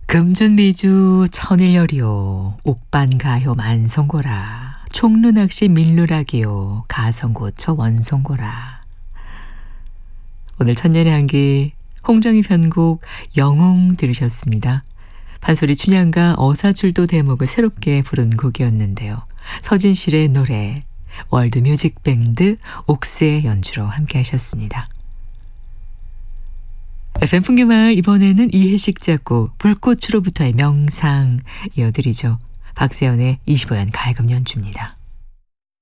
금준미주 천일열이요 옥반가효 만송고라 총루낚시 밀루락이요 가성고초 원송고라. 오늘 천년의 한기 홍정희 편곡 영웅 들으셨습니다. 판소리 춘향과 어사출도 대목을 새롭게 부른 곡이었는데요. 서진실의 노래 월드뮤직밴드 옥스의 연주로 함께 하셨습니다. FM 풍류마을 이번에는 이혜식 작곡 불꽃으로부터의 명상 이어드리죠. 박세연의 25연 가야금 연주입니다.